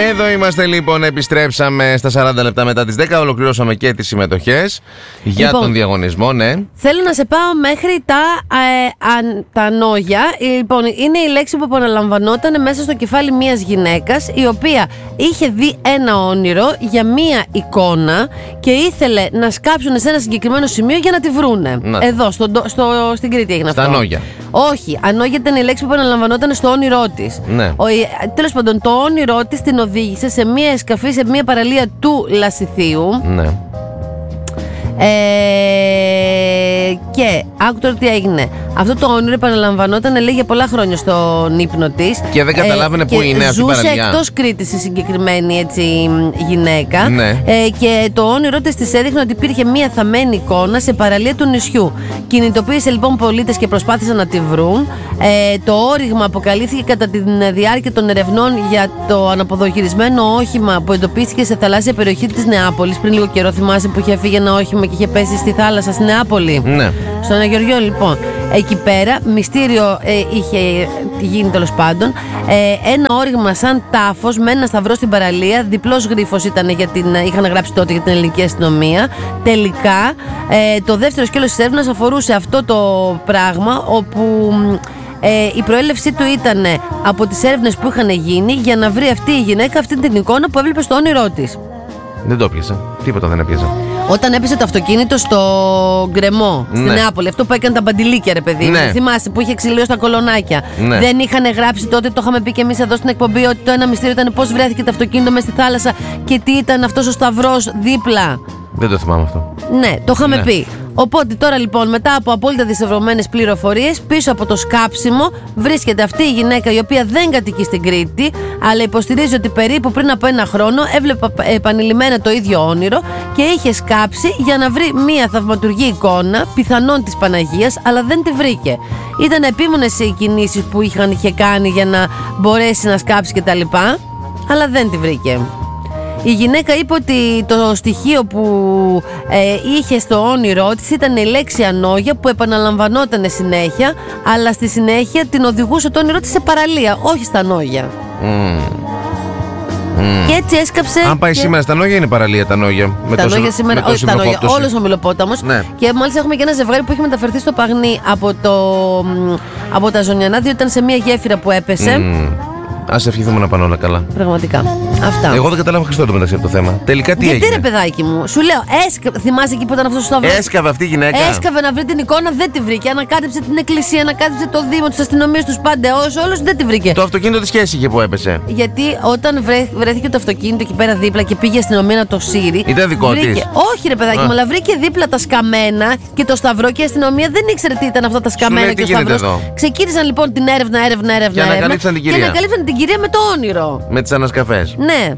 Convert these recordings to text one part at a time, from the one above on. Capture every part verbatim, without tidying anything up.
Εδώ είμαστε λοιπόν, επιστρέψαμε στα σαράντα λεπτά μετά τις δέκα. Ολοκληρώσαμε και τις συμμετοχές για λοιπόν, τον διαγωνισμό, ναι. Θέλω να σε πάω μέχρι τα, ε, α, τα νόγια. Λοιπόν, είναι η λέξη που επαναλαμβανόταν μέσα στο κεφάλι μιας γυναίκας, η οποία είχε δει ένα όνειρο για μια εικόνα και ήθελε να σκάψουν σε ένα συγκεκριμένο σημείο για να τη βρούνε. Να. Εδώ, στο, στο, στην Κρήτη έγινε αυτό. Στα νόγια. Όχι, ανόγια ήταν η λέξη που επαναλαμβανόταν στο όνειρό της. Ναι. Τέλος πάντων, το όνειρό της την οδήγησε σε μια εσκαφή, σε μια παραλία του Λασιθίου. Ναι. Ε, και άκου τώρα τι έγινε. Αυτό το όνειρο επαναλαμβανόταν, λέει, για πολλά χρόνια στον ύπνο της. Και δεν καταλάβαινε ε, που είναι αυτή η παραλία. Ζούσε εκτός Κρήτης η συγκεκριμένη έτσι, γυναίκα. Ναι. Ε, και το όνειρό της της έδειχνε ότι υπήρχε μια θαμμένη εικόνα σε παραλία του νησιού. Κινητοποίησε λοιπόν πολίτες και προσπάθησαν να τη βρουν. Ε, το όριγμα αποκαλύφθηκε κατά τη διάρκεια των ερευνών για το αναποδογυρισμένο όχημα που εντοπίστηκε σε θαλάσσια περιοχή της Νεάπολης. Πριν λίγο καιρό, θυμάσαι που είχε φύγει ένα όχημα και είχε πέσει στη θάλασσα στη Νεάπολη. Ναι. Στον Αγιοργιό, λοιπόν. Εκεί πέρα, μυστήριο ε, είχε γίνει τέλος πάντων. Ε, ένα όριγμα σαν τάφος με ένα σταυρό στην παραλία. Διπλός γρίφος ήταν για την, είχαν γράψει τότε για την ελληνική αστυνομία. Τελικά, ε, το δεύτερο σκέλος της έρευνας αφορούσε αυτό το πράγμα, όπου ε, η προέλευσή του ήταν από τις έρευνες που είχαν γίνει για να βρει αυτή η γυναίκα αυτή την εικόνα που έβλεπε στο όνειρό της. Δεν το έπιασα. Τίποτα δεν έπιασα. Όταν έπεσε το αυτοκίνητο στο Γκρεμό, στη ναι. Νεάπολη, αυτό που έκανε τα μπαντιλίκια, ρε παιδί. Ναι. Θυμάσαι που είχε ξυλίο στα κολονάκια. Ναι. Δεν είχαν γράψει τότε, το είχαμε πει και εμείς εδώ στην εκπομπή, ότι το ένα μυστήριο ήταν πώς βρέθηκε το αυτοκίνητο μες στη θάλασσα και τι ήταν αυτός ο σταυρός δίπλα. Δεν το θυμάμαι αυτό. Ναι, το είχαμε ναι. πει. Οπότε τώρα λοιπόν, μετά από απόλυτα δισευρωμένες πληροφορίες, πίσω από το σκάψιμο βρίσκεται αυτή η γυναίκα, η οποία δεν κατοικεί στην Κρήτη, αλλά υποστηρίζει ότι περίπου πριν από ένα χρόνο έβλεπε επανειλημμένα το ίδιο όνειρο και είχε σκάψει για να βρει μία θαυματουργή εικόνα, πιθανόν της Παναγίας, αλλά δεν τη βρήκε. Ήταν επίμονες οι κινήσεις που είχαν, είχε κάνει για να μπορέσει να σκάψει κτλ., αλλά δεν τη βρήκε. Η γυναίκα είπε ότι το στοιχείο που ε, είχε στο όνειρό της ήταν η λέξη ανόγια που επαναλαμβανόταν συνέχεια, αλλά στη συνέχεια την οδηγούσε το όνειρό της σε παραλία, όχι στα νόγια. Mm. Mm. Και έτσι έσκαψε. Αν πάει και... σήμερα στα νόγια, είναι παραλία τα νόγια. Με τα τόσο, νόγια σήμερα, όχι τα νόγια, όλος ο Μιλοπόταμος. Ναι. Και μάλιστα έχουμε και ένα ζευγάρι που έχει μεταφερθεί στο Παγνί από, το, από τα Ζωνιανά, διότι ήταν σε μια γέφυρα που έπεσε. Mm. Ας ευχηθούμε να πάνε όλα καλά. Πραγματικά. Αυτά. Εγώ δεν κατάλαβα Χριστό το μεταξύ από το θέμα. Τελικά τι Γιατί έγινε. Γιατί ρε παιδάκι μου, σου λέω, έσκα... θυμάσαι εκεί που ήταν αυτό το σταυρό. Έσκαβε αυτή η γυναίκα. Έσκαβε να βρει την εικόνα, δεν τη βρήκε. Ανακάτεψε την εκκλησία, ανακάτεψε το Δήμο, τις αστυνομίες, τους πάντεους, όλους δεν τη βρήκε. Το αυτοκίνητο τη σχέση είχε που έπεσε. Γιατί όταν βρέ... βρέθηκε το αυτοκίνητο εκεί πέρα δίπλα και πήγε η αστυνομία να το σύρει. Ήταν δικό βρήκε... της. Όχι ρε παιδάκι μου, αλλά βρήκε δίπλα τα σκαμμένα και το σταυρό και η αστυνομία δεν ήξερε τι ήταν αυτά τα σκαμμένα και ο σταυρός. Ξεκίνησαν λοιπόν την έρευνα, έρευνα, έρευνα. Και ανακαλύψαν την κυρία. Και ανακαλύψαν την κυρία με το όνειρο. Με τις ανασκαφές. Ναι.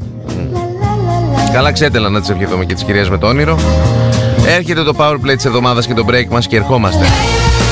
Καλά ξέτελα να τις ευχηθούμε και τις κυρίες με το όνειρο. Έρχεται το power play της εβδομάδας και το break μας και ερχόμαστε.